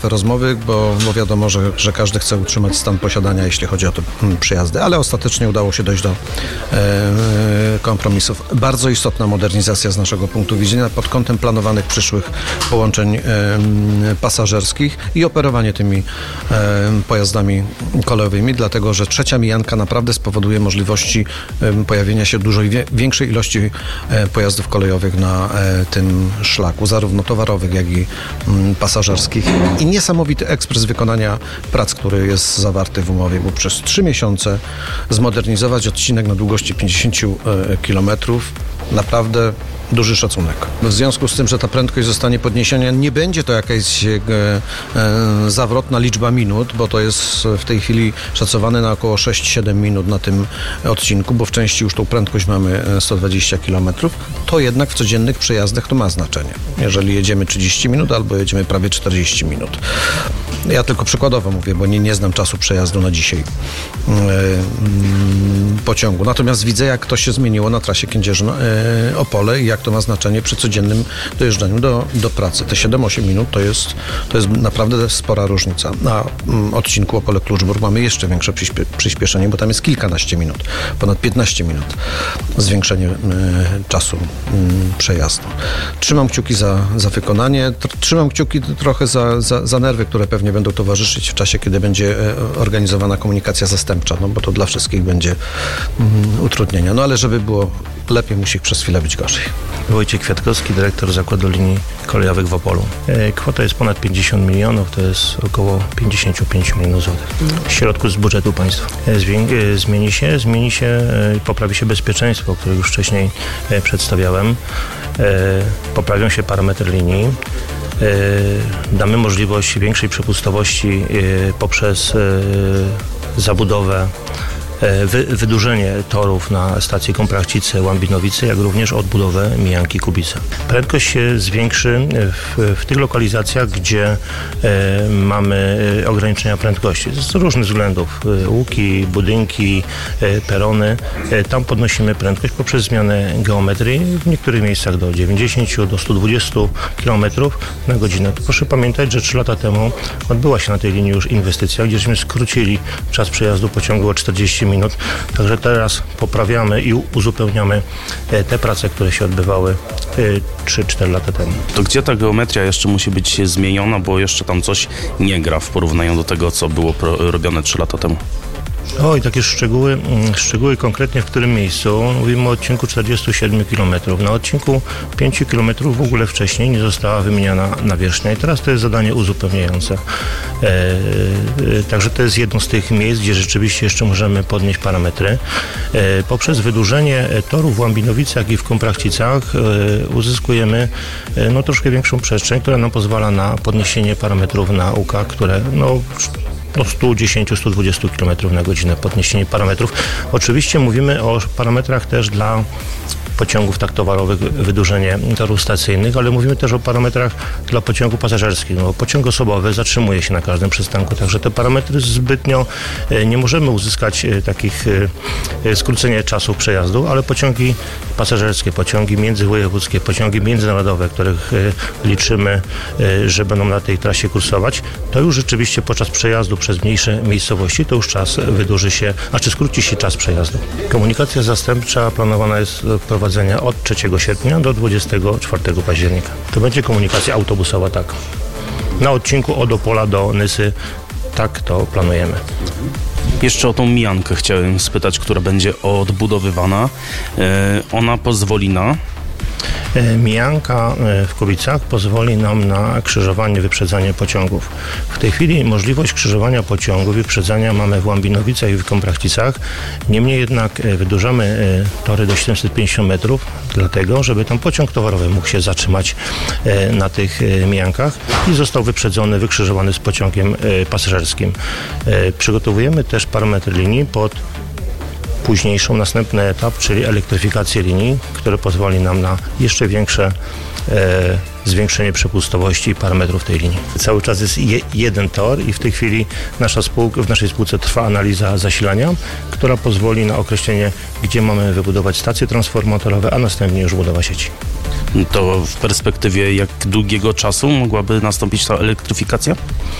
rozmowy, bo wiadomo, że każdy chce utrzymać stan posiadania, jeśli chodzi o te przejazdy, ale ostatecznie udało się dojść do kompromisów. Bardzo istotna modernizacja z naszego punktu widzenia pod kątem planowanych przyszłych połączeń pasażerskich i operowanie tymi pojazdami kolejowymi, dlatego że trzecia mijanka naprawdę spowoduje możliwości pojawienia się dużo większej ilości pojazdów kolejowych na tym szlaku, zarówno towarowych, jak i pasażerskich. I niesamowity ekspres wykonania prac, który jest zawarty w umowie, bo przez 3 miesiące zmodernizować odcinek na długości 50 km, naprawdę duży szacunek. W związku z tym, że ta prędkość zostanie podniesiona, nie będzie to jakaś zawrotna liczba minut, bo to jest w tej chwili szacowane na około 6-7 minut na tym odcinku, bo w części już tą prędkość mamy 120 km, to jednak w codziennych przejazdach to ma znaczenie. Jeżeli jedziemy 30 minut albo jedziemy prawie 40 minut. Ja tylko przykładowo mówię, bo nie znam czasu przejazdu na dzisiaj pociągu. Natomiast widzę, jak to się zmieniło na trasie Kędzierzyn-Opole i jak to ma znaczenie przy codziennym dojeżdżaniu do pracy. Te 7-8 minut to jest naprawdę spora różnica. Na odcinku Opole-Kluczbork mamy jeszcze większe przyspieszenie, bo tam jest kilkanaście minut, ponad 15 minut zwiększenie czasu przejazdu. Trzymam kciuki za wykonanie, trzymam kciuki trochę za nerwy, które pewnie będą towarzyszyć w czasie, kiedy będzie organizowana komunikacja zastępcza, no bo to dla wszystkich będzie utrudnienia. No ale żeby było lepiej, musi przez chwilę być gorzej. Wojciech Kwiatkowski, dyrektor Zakładu Linii Kolejowych w Opolu. Kwota jest ponad 50 milionów, to jest około 55 milionów złotych. Środków z budżetu państwa. Zmieni się, poprawi się bezpieczeństwo, które już wcześniej przedstawiałem. Poprawią się parametry linii. Damy możliwość większej przepustowości poprzez zabudowę, wydłużenie torów na stacji Komprachcice, Łambinowice, jak również odbudowę mijanki Kubice. Prędkość się zwiększy w tych lokalizacjach, gdzie mamy ograniczenia prędkości z różnych względów. Łuki, budynki, perony. Tam podnosimy prędkość poprzez zmianę geometrii, w niektórych miejscach do 90, do 120 km na godzinę. Proszę pamiętać, że 3 lata temu odbyła się na tej linii już inwestycja, gdzieśmy skrócili czas przejazdu pociągu o 40 minut. Także teraz poprawiamy i uzupełniamy te prace, które się odbywały 3-4 lata temu. To gdzie ta geometria jeszcze musi być zmieniona, bo jeszcze tam coś nie gra w porównaniu do tego, co było robione 3 lata temu? I takie szczegóły konkretnie w którym miejscu. Mówimy o odcinku 47 km. Na odcinku 5 km w ogóle wcześniej nie została wymieniana nawierzchnia i teraz to jest zadanie uzupełniające. Także to jest jedno z tych miejsc, gdzie rzeczywiście jeszcze możemy podnieść parametry. Poprzez wydłużenie toru w Łambinowicach i w Komprachcicach uzyskujemy troszkę większą przestrzeń, która nam pozwala na podniesienie parametrów na łukach, które do 110-120 km na godzinę podniesienie parametrów. Oczywiście mówimy o parametrach też dla pociągów tak towarowych, wydłużenie torów stacyjnych, ale mówimy też o parametrach dla pociągu pasażerskich. Pociąg osobowy zatrzymuje się na każdym przystanku, także te parametry zbytnio nie możemy uzyskać takich skrócenia czasu przejazdu, ale pociągi pasażerskie, pociągi międzywojewódzkie, pociągi międzynarodowe, których liczymy, że będą na tej trasie kursować, to już rzeczywiście podczas przejazdu przez mniejsze miejscowości to już czas wydłuży się, skróci się czas przejazdu. Komunikacja zastępcza planowana jest do prowadzenia od 3 sierpnia do 24 października. To będzie komunikacja autobusowa, tak. Na odcinku od Opola do Nysy, tak to planujemy. Jeszcze o tą mijankę chciałem spytać, która będzie odbudowywana. Ona pozwoli na... Mijanka w Kubicach pozwoli nam na krzyżowanie, wyprzedzanie pociągów. W tej chwili możliwość krzyżowania pociągów, wyprzedzania mamy w Łambinowicach i w Komprachcicach. Niemniej jednak wydłużamy tory do 750 metrów, dlatego, żeby tam pociąg towarowy mógł się zatrzymać na tych mijankach i został wyprzedzony, wykrzyżowany z pociągiem pasażerskim. Przygotowujemy też parametry linii pod późniejszą, następny etap, czyli elektryfikację linii, który pozwoli nam na jeszcze większe zwiększenie przepustowości i parametrów tej linii. Cały czas jest jeden tor i w tej chwili w naszej spółce trwa analiza zasilania, która pozwoli na określenie, gdzie mamy wybudować stacje transformatorowe, a następnie już budowa sieci. To w perspektywie jak długiego czasu mogłaby nastąpić ta elektryfikacja?